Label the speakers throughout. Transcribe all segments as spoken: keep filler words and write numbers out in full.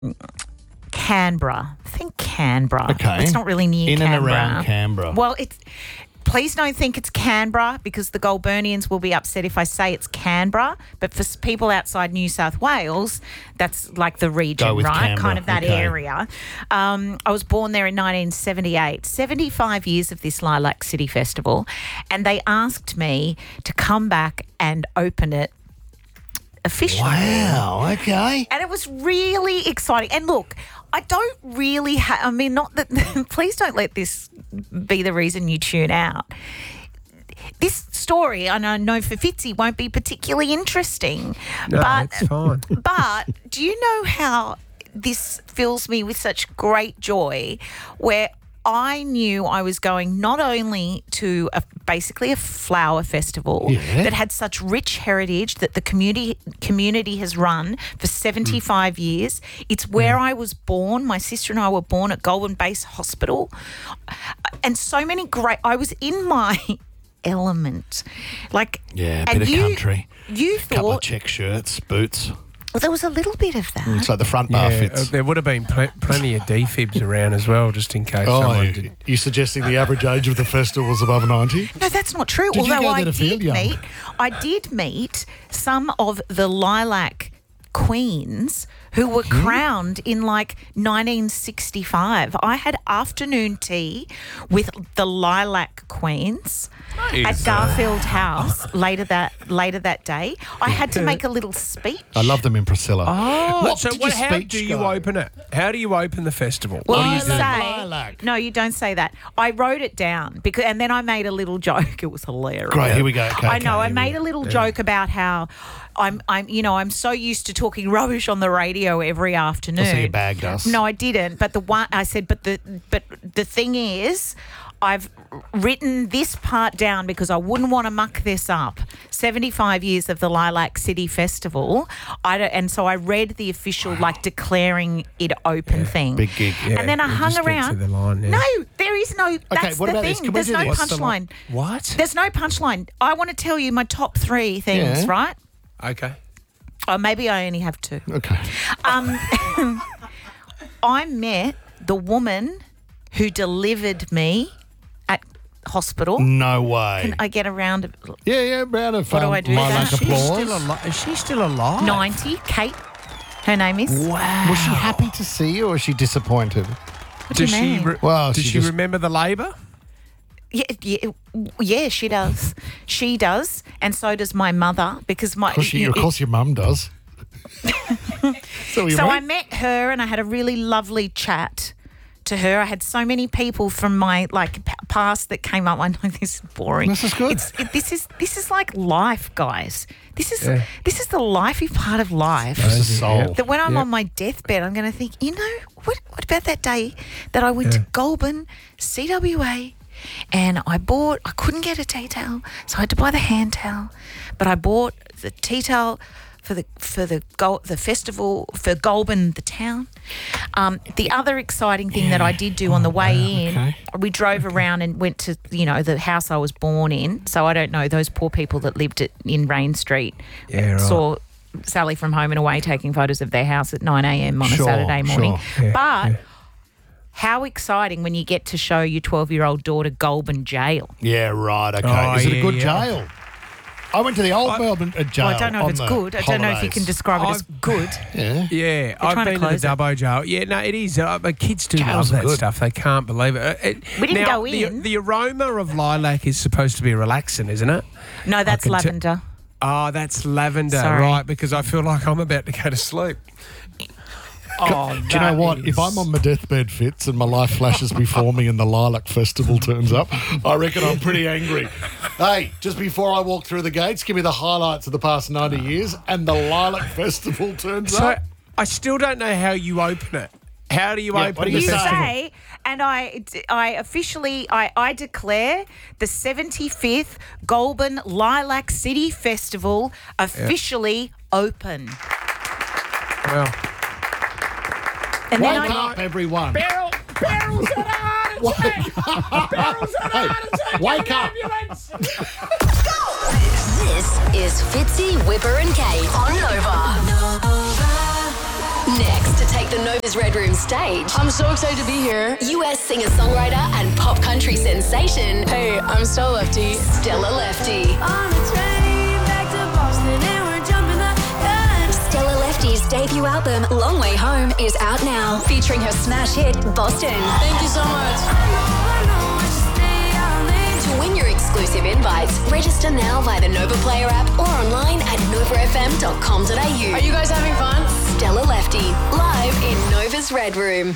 Speaker 1: Canberra. Think Canberra.
Speaker 2: Okay.
Speaker 1: It's not really near
Speaker 2: In
Speaker 1: Canberra.
Speaker 2: and around Canberra.
Speaker 1: Well, it's... Please don't think it's Canberra because the Goulburnians will be upset if I say it's Canberra. But for s- people outside New South Wales, that's like the region,
Speaker 2: Go with
Speaker 1: right?
Speaker 2: Canberra,
Speaker 1: Kind of that
Speaker 2: okay.
Speaker 1: area. Um, I was born there in nineteen seventy-eight. seventy-five years of this Lilac City Festival. And they asked me to come back and open it officially.
Speaker 2: Wow, okay.
Speaker 1: And it was really exciting. And look, I don't really have, I mean, not that, please don't let this be the reason you tune out. This story, and I know for Fitzy, won't be particularly interesting.
Speaker 3: No,
Speaker 1: but,
Speaker 3: it's fine.
Speaker 1: But do you know how this fills me with such great joy where I knew I was going not only to a, basically a flower festival
Speaker 2: Yeah.
Speaker 1: that had such rich heritage that the community community has run for seventy-five years. It's where I was born. My sister and I were born at Goulburn Base Hospital. And so many great... I was in my element. Like,
Speaker 2: Yeah,
Speaker 1: and
Speaker 2: bit
Speaker 1: you,
Speaker 2: of country.
Speaker 1: You
Speaker 2: Couple of
Speaker 1: thought...
Speaker 2: check shirts, boots.
Speaker 1: Well, there was a little bit of that.
Speaker 2: So the front bar
Speaker 3: Yeah,
Speaker 2: fits.
Speaker 3: uh, there would have been pl- plenty of defibs around as well, just in case
Speaker 2: Oh,
Speaker 3: someone
Speaker 2: you,
Speaker 3: did.
Speaker 2: you suggesting the average age of the festival was above ninety?
Speaker 1: No, that's not true.
Speaker 2: Did you
Speaker 1: Although
Speaker 2: go
Speaker 1: I
Speaker 2: there to feel
Speaker 1: did
Speaker 2: young?
Speaker 1: meet, I did meet some of the Lilac queens who were crowned in like nineteen sixty-five. I had afternoon tea with the Lilac queens at Garfield House later that later that day. I had to make a little speech.
Speaker 2: I love them in Priscilla.
Speaker 3: Oh,
Speaker 2: What
Speaker 3: so
Speaker 2: did
Speaker 3: what,
Speaker 2: your
Speaker 3: how
Speaker 2: speech
Speaker 3: do you
Speaker 2: go?
Speaker 3: open it? How do you open the festival?
Speaker 1: Well,
Speaker 3: What do
Speaker 1: you
Speaker 3: you do?
Speaker 1: say
Speaker 2: Lilac.
Speaker 1: no. You don't say that. I wrote it down because, and then I made a little joke. It was hilarious.
Speaker 2: Great, here we go. Okay,
Speaker 1: I know.
Speaker 2: okay,
Speaker 1: I
Speaker 2: here
Speaker 1: made
Speaker 2: we
Speaker 1: a little joke about how I'm, I'm, you know, I'm so used to talking rubbish on the radio every afternoon.
Speaker 2: So you bagged us.
Speaker 1: No, I didn't. But the one I said, but the, but the thing is, I've written this part down because I wouldn't want to muck this up. seventy-five years of the Lilac City Festival. I don't, and so I read the official, like, declaring it open thing.
Speaker 2: Big gig.
Speaker 3: Yeah,
Speaker 1: and then I
Speaker 3: we'll
Speaker 1: hung
Speaker 3: just get to
Speaker 1: around.
Speaker 3: the line now.
Speaker 1: No, there is no. That's
Speaker 2: what
Speaker 1: the
Speaker 2: about
Speaker 1: thing.
Speaker 2: this? Can we
Speaker 1: There's
Speaker 2: do
Speaker 1: no
Speaker 2: this?
Speaker 3: What's the
Speaker 1: punchline.
Speaker 3: li- What?
Speaker 1: There's no punchline. I want to tell you my top three things,
Speaker 2: Yeah.
Speaker 1: right?
Speaker 3: Okay.
Speaker 1: Or maybe I only have two.
Speaker 2: Okay.
Speaker 1: Um, I met the woman who delivered me at hospital.
Speaker 2: No way.
Speaker 1: Can I get a round of
Speaker 2: yeah, yeah, round of
Speaker 1: What do
Speaker 2: um,
Speaker 1: I do
Speaker 2: lilac
Speaker 1: then?
Speaker 3: She's
Speaker 2: applause.
Speaker 3: still alive. Is she still alive?
Speaker 1: ninety? Kate, her name is.
Speaker 3: Wow.
Speaker 2: Was she happy to see you or was she disappointed?
Speaker 1: What do
Speaker 3: Does
Speaker 1: you
Speaker 3: she?
Speaker 1: mean?
Speaker 3: Re-
Speaker 2: Well,
Speaker 3: does
Speaker 2: she
Speaker 3: she,
Speaker 2: just-
Speaker 3: remember the labour?
Speaker 1: Yeah, yeah, yeah, she does. She does, and so does my mother because my.
Speaker 2: Of course, you, of course your mum does. so you
Speaker 1: So I
Speaker 2: mean?
Speaker 1: met her and I had a really lovely chat to her. I had so many people from my like p- past that came up. I know this is boring.
Speaker 2: This is good.
Speaker 1: It's, it, this is this is like life, guys. This is
Speaker 3: Yeah.
Speaker 1: this is the lifey part of life.
Speaker 2: This is soul.
Speaker 3: Yeah.
Speaker 1: That when I'm
Speaker 3: Yep.
Speaker 1: on my deathbed, I'm going to think, you know, what what about that day that I went to Goulburn, C W A, and I bought, I couldn't get a tea towel, so I had to buy the hand towel, but I bought the tea towel for the for the Gol- the festival for Goulburn, the town. Um, the other exciting thing that I did do on the way in,
Speaker 2: okay.
Speaker 1: we drove around and went to, you know, the house I was born in. So I don't know, those poor people that lived at, in Rain Street
Speaker 3: Yeah, right.
Speaker 1: saw Sally from Home and Away taking photos of their house at nine a.m. on
Speaker 2: Sure,
Speaker 1: a Saturday morning.
Speaker 2: sure.
Speaker 3: Yeah,
Speaker 1: but
Speaker 3: yeah.
Speaker 1: how exciting when you get to show your twelve-year-old daughter Goulburn Jail.
Speaker 2: Yeah, right, okay.
Speaker 3: Oh,
Speaker 2: Is it a
Speaker 3: yeah,
Speaker 2: good
Speaker 3: yeah.
Speaker 2: jail? I went to the old Melbourne uh, jail.
Speaker 1: Well, I don't know if
Speaker 2: on
Speaker 1: it's
Speaker 2: the
Speaker 1: good. I don't know if you
Speaker 2: holidays.
Speaker 1: can describe it as
Speaker 3: I've-
Speaker 1: good.
Speaker 2: Yeah.
Speaker 3: Yeah,
Speaker 1: trying
Speaker 3: I've
Speaker 1: to
Speaker 3: been to
Speaker 1: close
Speaker 3: the
Speaker 1: it.
Speaker 3: Dubbo jail. Yeah, no, it is. Uh, but kids do
Speaker 2: Jails
Speaker 3: love
Speaker 2: are
Speaker 3: that
Speaker 2: good.
Speaker 3: stuff. They can't believe it. Uh, it
Speaker 1: We didn't
Speaker 3: now,
Speaker 1: go
Speaker 3: the,
Speaker 1: in.
Speaker 3: The aroma of lilac is supposed to be relaxing, isn't it?
Speaker 1: No, that's
Speaker 3: can te-
Speaker 1: lavender.
Speaker 3: Oh, that's lavender,
Speaker 1: Sorry.
Speaker 3: right? Because I feel like I'm about to go to sleep. Oh,
Speaker 2: Do you know what? If I'm on my deathbed, Fitz, and my life flashes before me and the Lilac Festival turns up, I reckon I'm pretty angry. Hey, just before I walk through the gates, give me the highlights of the past ninety years, and the Lilac Festival turns
Speaker 3: So
Speaker 2: up.
Speaker 3: I still don't know how you open it. How do you
Speaker 2: Yeah,
Speaker 3: open
Speaker 2: what do
Speaker 3: the
Speaker 1: You
Speaker 2: say?
Speaker 3: festival?
Speaker 1: say, and I, I officially, I, I declare the seventy-fifth Goulburn Lilac City Festival officially open.
Speaker 3: Well,
Speaker 1: And then
Speaker 2: Wake
Speaker 1: I,
Speaker 2: up, everyone.
Speaker 3: barrel, barrels at a heart attack. Barrels at a heart attack.
Speaker 2: Wake up.
Speaker 3: Ambulance.
Speaker 4: This is Fitzy, Whipper and Kate on Nova. Next, to take the Nova's Red Room stage,
Speaker 3: I'm so excited to be here.
Speaker 4: U S singer-songwriter and pop country sensation,
Speaker 3: Hey, I'm Stella Lefty.
Speaker 4: Stella Lefty.
Speaker 5: On the train back to Boston and we're jumping the gun.
Speaker 4: Stella Lefty's debut album, Long Way Home, is out now, featuring her smash hit, Boston.
Speaker 3: Thank you so much.
Speaker 5: I know I should stay out late.
Speaker 4: To win your exclusive invites, register now via the Nova Player app or online at nova f m dot com dot a u.
Speaker 3: Are you guys having fun?
Speaker 4: Stella Lefty, live in Nova's Red Room.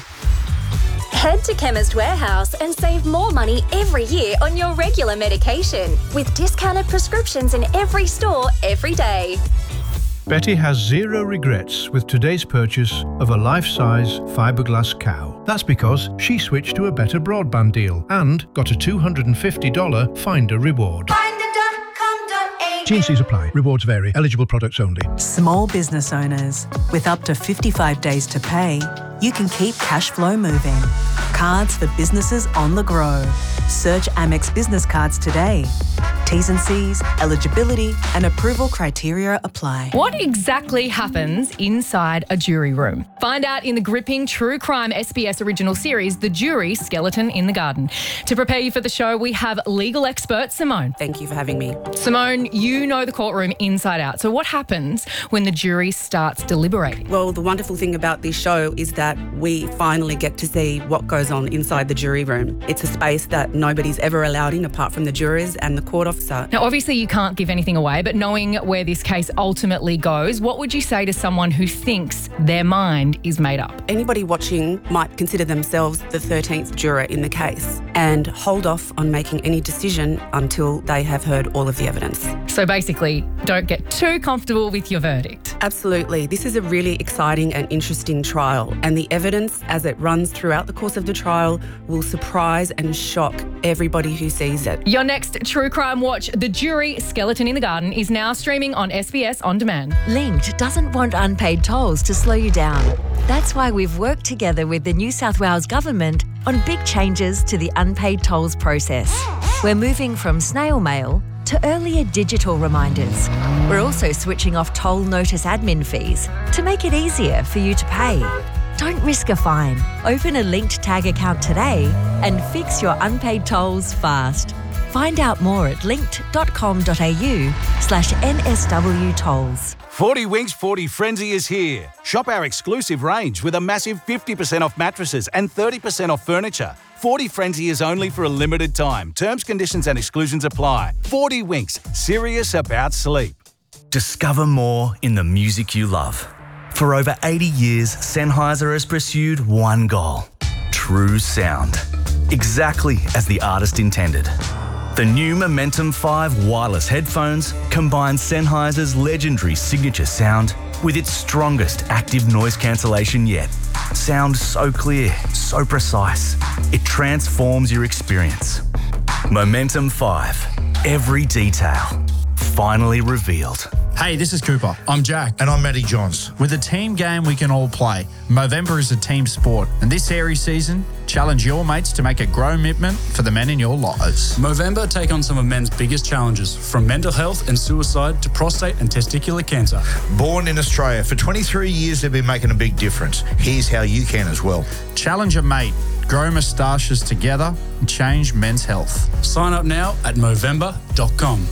Speaker 6: Head to Chemist Warehouse and save more money every year on your regular medication with discounted prescriptions in every store every day.
Speaker 7: Betty has zero regrets with today's purchase of a life-size fiberglass cow. That's because she switched to a better broadband deal and got a two hundred fifty dollars Finder reward.
Speaker 5: Finder dot com dot a u.
Speaker 7: T and C's apply. Rewards vary. Eligible products only.
Speaker 8: Small business owners, with up to fifty-five days to pay, you can keep cash flow moving. Cards for businesses on the go. Search Amex Business Cards today. T's and C's, eligibility and approval criteria apply.
Speaker 9: What exactly happens inside a jury room? Find out in the gripping true crime S B S original series, The Jury: Skeleton in the Garden. To prepare you for the show, we have legal expert Simone.
Speaker 8: Thank you for having me.
Speaker 9: Simone, you know the courtroom inside out. So what happens when the jury starts deliberating?
Speaker 8: Well, the wonderful thing about this show is that we finally get to see what goes on inside the jury room. It's a space that nobody's ever allowed in apart from the jurors and the court officer.
Speaker 9: Now, obviously you can't give anything away, but knowing where this case ultimately goes, what would you say to someone who thinks their mind is made up?
Speaker 8: Anybody watching might consider themselves the thirteenth juror in the case and hold off on making any decision until they have heard all of the evidence.
Speaker 9: So basically, don't get too comfortable with your verdict.
Speaker 8: Absolutely. This is a really exciting and interesting trial, and the evidence as it runs throughout the course of the trial will surprise and shock everybody who sees it.
Speaker 9: Your next true crime watch, The Jury: Skeleton in the Garden, is now streaming on S B S On Demand.
Speaker 10: Linked doesn't want unpaid tolls to slow you down. That's why we've worked together with the New South Wales Government on big changes to the unpaid tolls process. We're moving from snail mail to earlier digital reminders. We're also switching off toll notice admin fees to make it easier for you to pay. Don't risk a fine. Open a Linked Tag account today and fix your unpaid tolls fast. Find out more at linked dot com dot a u slash N S W tolls.
Speaker 11: forty Winks forty Frenzy is here. Shop our exclusive range with a massive fifty percent off mattresses and thirty percent off furniture. forty Frenzy is only for a limited time. Terms, conditions and exclusions apply. forty Winks, serious about sleep.
Speaker 12: Discover more in the music you love. For over eighty years, Sennheiser has pursued one goal: true sound. Exactly as the artist intended. The new Momentum five wireless headphones combine Sennheiser's legendary signature sound with its strongest active noise cancellation yet. Sound so clear, so precise, it transforms your experience. Momentum five, every detail, finally revealed.
Speaker 13: Hey, this is Cooper. I'm Jack. And I'm Matty Johns. With a team game we can all play, Movember is a team sport. And this Aries season, challenge your mates to make a grow commitment for the men in your lives.
Speaker 14: Movember take on some of men's biggest challenges, from mental health and suicide to prostate and testicular cancer.
Speaker 15: Born in Australia, for twenty-three years they've been making a big difference. Here's how you can as well.
Speaker 13: Challenge a mate, grow moustaches together, and change men's health.
Speaker 14: Sign up now at movember dot com.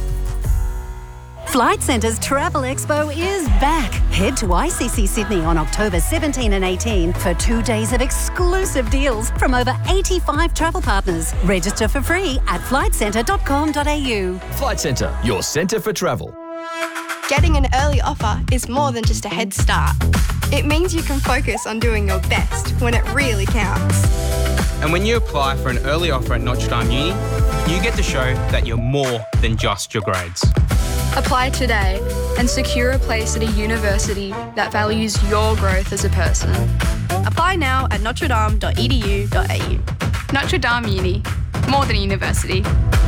Speaker 16: Flight Centre's Travel Expo is back. Head to I C C Sydney on October seventeenth and eighteenth for two days of exclusive deals from over eighty-five travel partners. Register for free at flight centre dot com dot a u.
Speaker 17: Flight Centre, your centre for travel.
Speaker 18: Getting an early offer is more than just a head start. It means you can focus on doing your best when it really counts.
Speaker 19: And when you apply for an early offer at Notre Dame Uni, you get to show that you're more than just your grades.
Speaker 18: Apply today and secure a place at a university that values your growth as a person. Apply now at notre dame dot e d u dot a u. Notre Dame Uni, more than a university.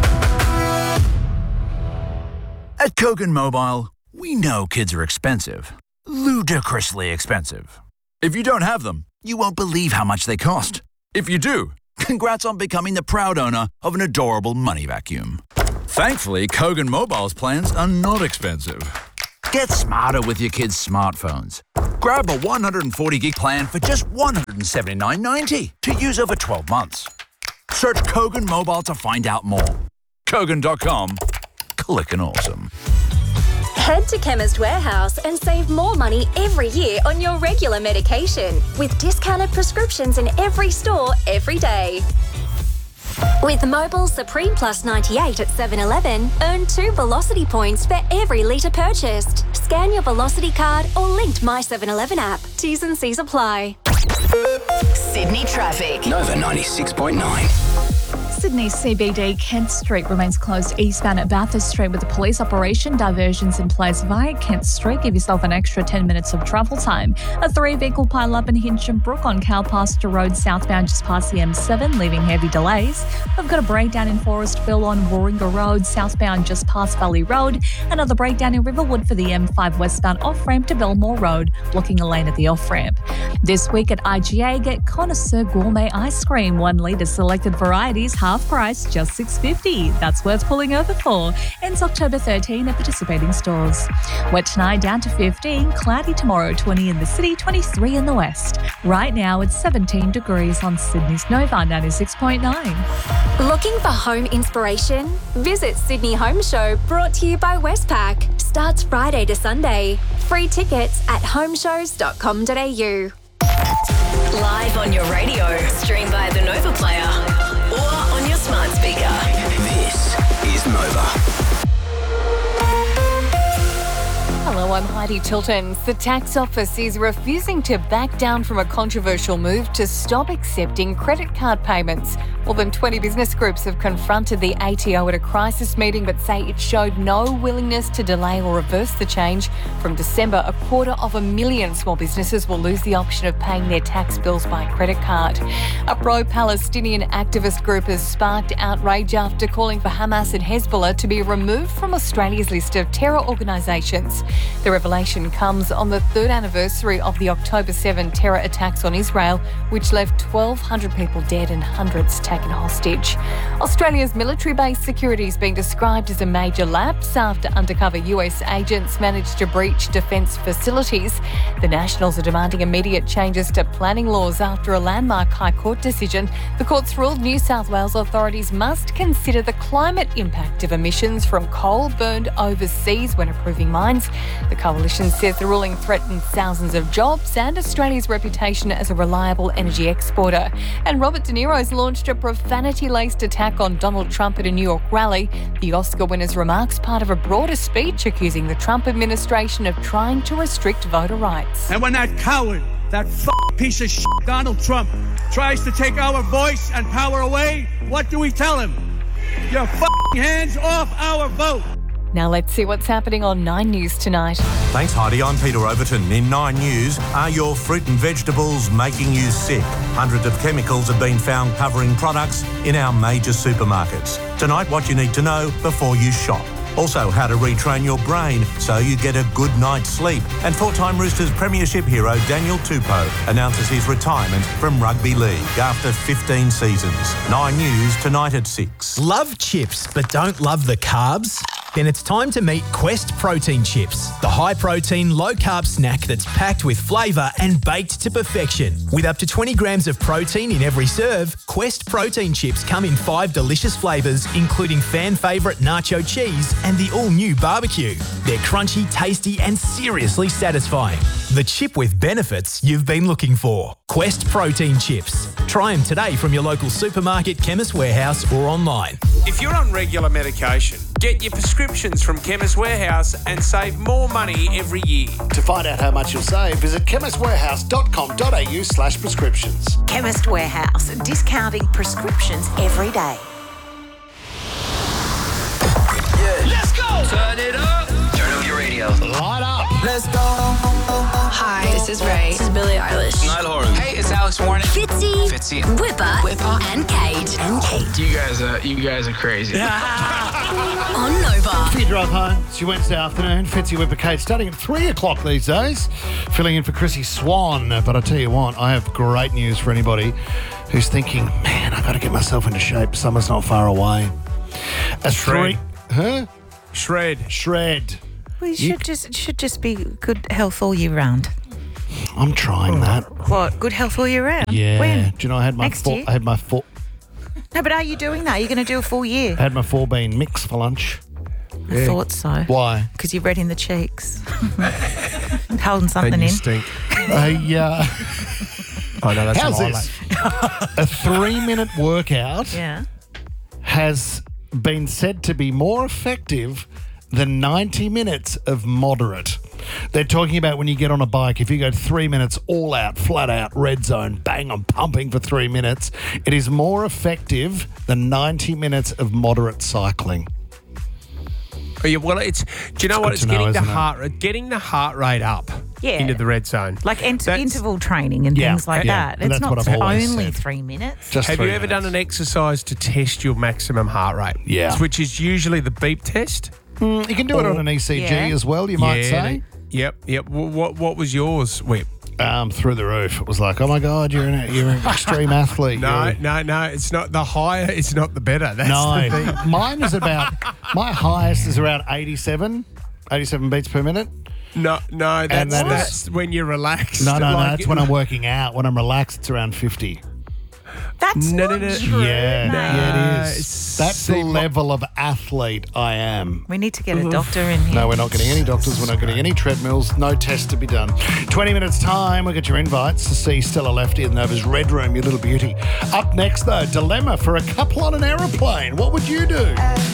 Speaker 20: At Kogan Mobile, we know kids are expensive. Ludicrously expensive. If you don't have them, you won't believe how much they cost. If you do, congrats on becoming the proud owner of an adorable money vacuum. Thankfully, Kogan Mobile's plans are not expensive. Get smarter with your kids' smartphones. Grab a one hundred forty gig plan for just one hundred seventy-nine ninety to use over twelve months. Search Kogan Mobile to find out more. Kogan dot com. Clickin' awesome.
Speaker 6: Head to Chemist Warehouse and save more money every year on your regular medication with discounted prescriptions in every store every day. With Mobile Supreme Plus ninety-eight at seven eleven, earn two Velocity points for every litre purchased. Scan your Velocity card or linked My seven eleven app. T's and C's apply.
Speaker 4: Sydney traffic. Nova ninety-six point nine.
Speaker 21: Sydney C B D Kent Street remains closed eastbound at Bathurst Street with a police operation. Diversions in place via Kent Street. Give yourself an extra ten minutes of travel time. A three-vehicle pile-up in Hinchin Brook on Cowpasture Road southbound just past the M seven, leaving heavy delays. We've got a breakdown in Forestville on Warringah Road southbound just past Valley Road. Another breakdown in Riverwood for the M five westbound off-ramp to Belmore Road, blocking a lane at the off-ramp. This week at I G A, get Connoisseur Gourmet Ice Cream. One litre selected varieties, half price, just six dollars fifty. That's worth pulling over for. Ends October thirteenth at participating stores. Wet tonight down to fifteen. Cloudy tomorrow, twenty in the city, twenty-three in the west. Right now it's seventeen degrees on Sydney's Nova ninety-six point nine.
Speaker 6: Looking for home inspiration? Visit Sydney Home Show, brought to you by Westpac. Starts Friday to Sunday. Free tickets at homeshows dot com dot a u.
Speaker 4: Live on your radio, stream via the Nova Player, or on your smart speaker. This is Nova.
Speaker 9: Hello, I'm Heidi Tilton. The tax office is refusing to back down from a controversial move to stop accepting credit card payments. More than twenty business groups have confronted the A T O at a crisis meeting but say it showed no willingness to delay or reverse the change. From December, a quarter of a million small businesses will lose the option of paying their tax bills by credit card. A pro-Palestinian activist group has sparked outrage after calling for Hamas and Hezbollah to be removed from Australia's list of terror organisations. The revelation comes on the third anniversary of the October seventh terror attacks on Israel, which left twelve hundred people dead and hundreds taken hostage. Australia's military base security is being described as a major lapse after undercover U S agents managed to breach defence facilities. The Nationals are demanding immediate changes to planning laws after a landmark High Court decision. The court's ruled New South Wales authorities must consider the climate impact of emissions from coal burned overseas when approving mines. The coalition says the ruling threatens thousands of jobs and Australia's reputation as a reliable energy exporter. And Robert De Niro's launched a profanity-laced attack on Donald Trump at a New York rally. The Oscar winner's remarks part of a broader speech accusing the Trump administration of trying to restrict voter rights.
Speaker 22: And when that coward, that f- piece of shit, Donald Trump, tries to take our voice and power away, what do we tell him? Your f***ing hands off our vote.
Speaker 9: Now let's see what's happening on Nine News tonight.
Speaker 23: Thanks, Heidi. I'm Peter Overton. In Nine News, are your fruit and vegetables making you sick? Hundreds of chemicals have been found covering products in our major supermarkets. Tonight, what you need to know before you shop. Also, how to retrain your brain so you get a good night's sleep. And four-time Roosters premiership hero Daniel Tupou announces his retirement from rugby league after fifteen seasons. Nine News tonight at six.
Speaker 24: Love chips but don't love the carbs? Then it's time to meet Quest Protein Chips, the high-protein, low-carb snack that's packed with flavour and baked to perfection. With up to twenty grams of protein in every serve, Quest Protein Chips come in five delicious flavours, including fan favourite nacho cheese and the all-new barbecue. They're crunchy, tasty and seriously satisfying. The chip with benefits you've been looking for. Quest Protein Chips. Try them today from your local supermarket, Chemist Warehouse or online.
Speaker 25: If you're on regular medication, get your prescriptions from Chemist Warehouse and save more money every year.
Speaker 2: To find out how much you'll save, visit chemist warehouse dot com dot a u slash prescriptions.
Speaker 1: Chemist Warehouse, discounting prescriptions every day.
Speaker 3: Let's go! Turn it up!
Speaker 17: Turn up your radio.
Speaker 2: Light up!
Speaker 3: Let's go! Hi, this is Ray. This is Billie Eilish.
Speaker 17: Niall Horan.
Speaker 3: Hey, it's Alex Warren.
Speaker 4: Fitzy,
Speaker 17: Fitzy.
Speaker 4: Whipper,
Speaker 3: Whipper.
Speaker 4: and Kate.
Speaker 3: And Kate.
Speaker 25: You guys are you guys are crazy.
Speaker 4: On Nova.
Speaker 2: For your drive home, it's your Wednesday afternoon. Fitzy Whipper Kate starting at three o'clock these days. Filling in for Chrissy Swan. But I tell you what, I have great news for anybody who's thinking, man, I've got to get myself into shape. Summer's not far away. A
Speaker 25: Shred.
Speaker 2: three... Huh?
Speaker 25: Shred.
Speaker 2: Shred.
Speaker 1: Well, you should just it should just be good health all year round.
Speaker 2: I'm trying that.
Speaker 1: What? Good health all year round?
Speaker 2: Yeah.
Speaker 1: When?
Speaker 2: Do you know I had my
Speaker 1: Next
Speaker 2: four,
Speaker 1: year?
Speaker 2: I had my four,
Speaker 1: No, but are you doing that? Are you going to do a full year?
Speaker 2: I had my four bean mix for lunch.
Speaker 1: I thought so.
Speaker 2: Why?
Speaker 1: Because you're red in the cheeks. Holding something
Speaker 3: And you
Speaker 1: in.
Speaker 3: stink.
Speaker 2: I, uh,
Speaker 3: I know that's
Speaker 2: how's
Speaker 3: an
Speaker 2: this? A three-minute workout
Speaker 1: Yeah.
Speaker 2: has been said to be more effective than ninety minutes of moderate. They're talking about when you get on a bike, if you go three minutes all out, flat out, red zone, bang, I'm pumping for three minutes, it is more effective than ninety minutes of moderate cycling.
Speaker 3: Oh, yeah, well, it's. Do you know
Speaker 2: It's
Speaker 3: what?
Speaker 2: good
Speaker 3: It's
Speaker 2: to know,
Speaker 3: getting the
Speaker 2: isn't it?
Speaker 3: heart, getting the heart rate up
Speaker 1: Yeah.
Speaker 3: into the red zone.
Speaker 1: Like ent-
Speaker 3: That's-
Speaker 1: interval training and
Speaker 2: Yeah,
Speaker 1: things like
Speaker 2: yeah.
Speaker 1: that.
Speaker 2: And
Speaker 1: It's
Speaker 2: that's
Speaker 1: not
Speaker 2: what I've always
Speaker 1: only
Speaker 2: said.
Speaker 1: three minutes.
Speaker 2: Just
Speaker 3: Have
Speaker 2: three
Speaker 3: you ever
Speaker 2: minutes.
Speaker 3: done an exercise to test your maximum heart rate?
Speaker 2: Yeah.
Speaker 3: Which is usually the beep test.
Speaker 2: Mm, you can do it on an E C G
Speaker 1: Yeah.
Speaker 2: as well, you might
Speaker 3: Yeah,
Speaker 2: say.
Speaker 3: Yep, yep. Wh- What What was yours, Whip?
Speaker 2: Um, through the roof. It was like, oh my God, you're an, you're an extreme athlete.
Speaker 3: No,
Speaker 2: You're-
Speaker 3: no, no. It's not the higher. It's not the better. That's the thing.
Speaker 2: No, mine is about, my highest is around eighty-seven, eighty-seven beats per minute.
Speaker 3: No, no. That's,
Speaker 2: that is-
Speaker 3: that's when you're relaxed.
Speaker 2: No, no, no,
Speaker 3: Like-
Speaker 2: that's when I'm working out. When I'm relaxed, it's around fifty.
Speaker 1: That's
Speaker 3: No,
Speaker 1: not
Speaker 3: no, no.
Speaker 1: true.
Speaker 2: Yeah,
Speaker 1: mate.
Speaker 2: yeah, it
Speaker 3: it's-
Speaker 2: is. That's
Speaker 3: see,
Speaker 2: the
Speaker 3: my-
Speaker 2: level of athlete I am.
Speaker 1: We need to get a doctor in here.
Speaker 2: No, we're not getting any doctors. We're not getting any treadmills. No tests to be done. twenty minutes time. We'll get your invites to see Stella Lefty in Nova's Red Room, your little beauty. Up next, though, dilemma for a couple on an aeroplane. What would you do?